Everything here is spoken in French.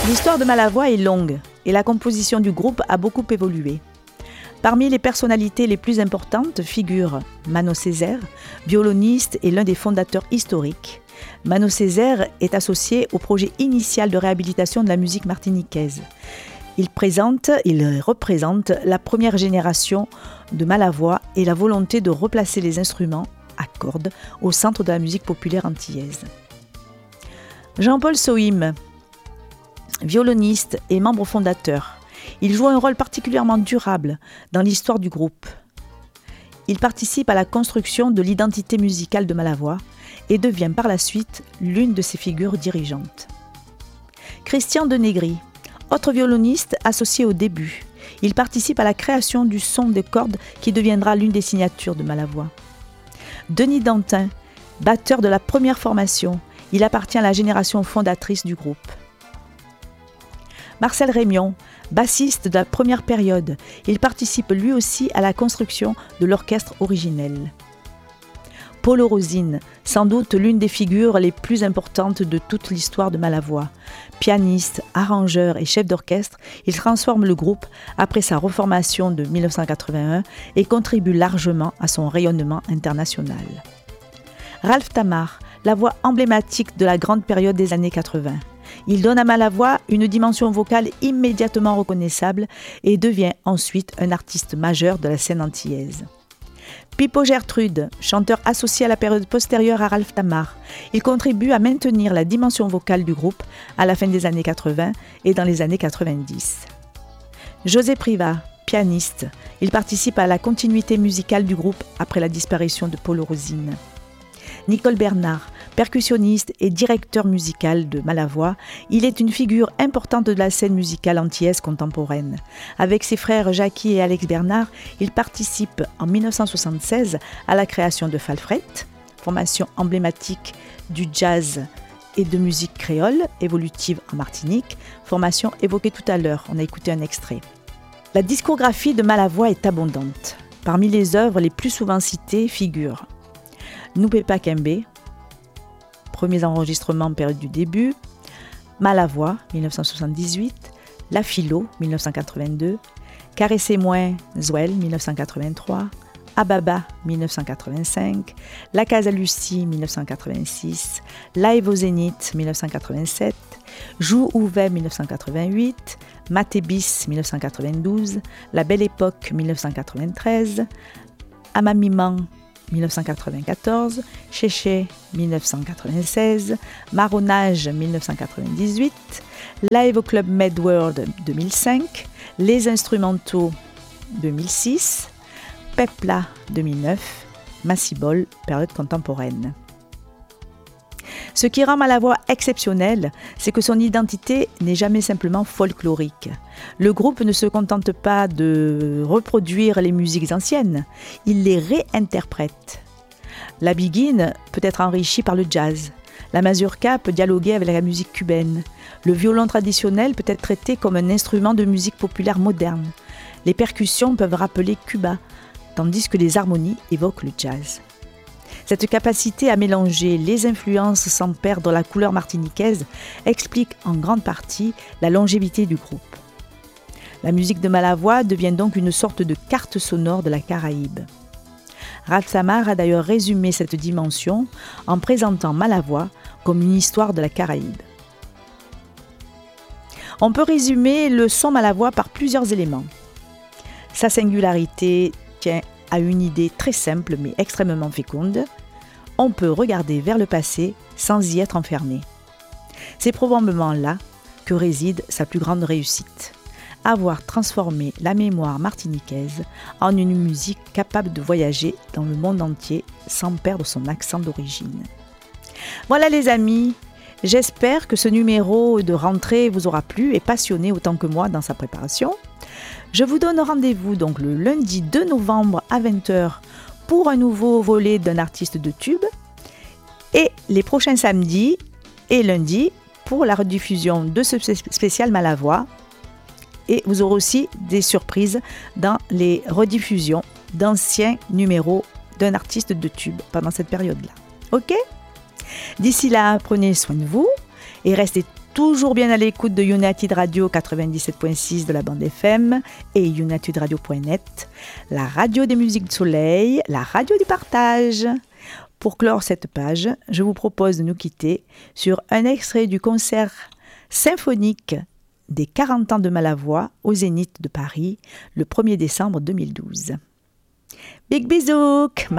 L'histoire de Malavoie est longue et la composition du groupe a beaucoup évolué. Parmi les personnalités les plus importantes figure Mano Césaire, violoniste et l'un des fondateurs historiques. Mano Césaire est associé au projet initial de réhabilitation de la musique martiniquaise. Il représente la première génération de Malavoie et la volonté de replacer les instruments à cordes au centre de la musique populaire antillaise. Jean-Paul Sohim, violoniste et membre fondateur. Il joue un rôle particulièrement durable dans l'histoire du groupe. Il participe à la construction de l'identité musicale de Malavoie et devient par la suite l'une de ses figures dirigeantes. Christian Denegri, autre violoniste associé au début. Il participe à la création du son des cordes qui deviendra l'une des signatures de Malavoie. Denis Dantin, batteur de la première formation. Il appartient à la génération fondatrice du groupe. Marcel Rémion, bassiste de la première période. Il participe lui aussi à la construction de l'orchestre originel. Paul Rosine, sans doute l'une des figures les plus importantes de toute l'histoire de Malavoie. Pianiste, arrangeur et chef d'orchestre, il transforme le groupe après sa reformation de 1981 et contribue largement à son rayonnement international. Ralph Tamar, la voix emblématique de la grande période des années 80. Il donne à Malavoie une dimension vocale immédiatement reconnaissable et devient ensuite un artiste majeur de la scène antillaise. Pipo Gertrude, chanteur associé à la période postérieure à Ralph Tamar, il contribue à maintenir la dimension vocale du groupe à la fin des années 80 et dans les années 90. José Privat, pianiste, il participe à la continuité musicale du groupe après la disparition de Paul Rosine. Nicole Bernard, percussionniste et directeur musical de Malavoie, il est une figure importante de la scène musicale antillaise contemporaine. Avec ses frères Jackie et Alex Bernard, il participe en 1976 à la création de Falfret, formation emblématique du jazz et de musique créole, évolutive en Martinique, formation évoquée tout à l'heure, on a écouté un extrait. La discographie de Malavoie est abondante. Parmi les œuvres les plus souvent citées figurent Nupepa Kembe, premiers enregistrements période du début, Malavoie, 1978, La Philo, 1982, Caressez-moi, Zouel, 1983, Ababa, 1985, La Casa Lucie, 1986, Live au Zénith, 1987, Joue Ouvet, 1988, Matébis, 1992, La Belle Époque, 1993, Amamiman, 1994, Chéché 1996, Marronnage 1998, Live au Club Med World 2005, Les Instrumentaux 2006, Pepla 2009, Massibol, période contemporaine. Ce qui rend Malavoie exceptionnel, c'est que son identité n'est jamais simplement folklorique. Le groupe ne se contente pas de reproduire les musiques anciennes, il les réinterprète. La biguine peut être enrichie par le jazz. La mazurka peut dialoguer avec la musique cubaine. Le violon traditionnel peut être traité comme un instrument de musique populaire moderne. Les percussions peuvent rappeler Cuba, tandis que les harmonies évoquent le jazz. Cette capacité à mélanger les influences sans perdre la couleur martiniquaise explique en grande partie la longévité du groupe. La musique de Malavoie devient donc une sorte de carte sonore de la Caraïbe. Ralph Tamar a d'ailleurs résumé cette dimension en présentant Malavoie comme une histoire de la Caraïbe. On peut résumer le son Malavoie par plusieurs éléments. Sa singularité tient à une idée très simple mais extrêmement féconde. On peut regarder vers le passé sans y être enfermé. C'est probablement là que réside sa plus grande réussite. Avoir transformé la mémoire martiniquaise en une musique capable de voyager dans le monde entier sans perdre son accent d'origine. Voilà les amis, j'espère que ce numéro de rentrée vous aura plu et passionné autant que moi dans sa préparation. Je vous donne rendez-vous donc le lundi 2 novembre à 20h pour un nouveau volet d'un artiste de tube et les prochains samedis et lundis pour la rediffusion de ce spécial Malavoie. Et vous aurez aussi des surprises dans les rediffusions d'anciens numéros d'un artiste de tube pendant cette période-là. Ok ? D'ici là, prenez soin de vous et restez toujours bien à l'écoute de United Radio 97.6 de la bande FM et unitedradio.net, la radio des musiques du soleil, la radio du partage. Pour clore cette page, je vous propose de nous quitter sur un extrait du concert symphonique des 40 ans de Malavoie au Zénith de Paris le 1er décembre 2012. Big bisous!